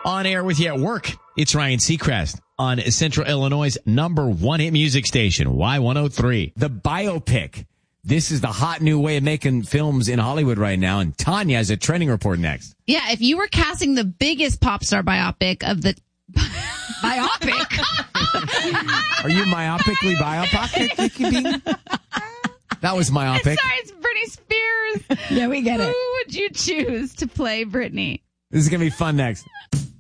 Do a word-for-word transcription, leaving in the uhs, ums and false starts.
On air with you at work, it's Ryan Seacrest on Central Illinois' number one hit music station, Y one oh three. The biopic. This is the hot new way of making films in Hollywood right now, and Tanya has a trending report next. Yeah, if you were casting the biggest pop star biopic of the... biopic? Are you myopically biopic? That was myopic. Sorry, it's Britney Spears. Yeah, we get it. Who would you choose to play Britney? This is going to be fun next.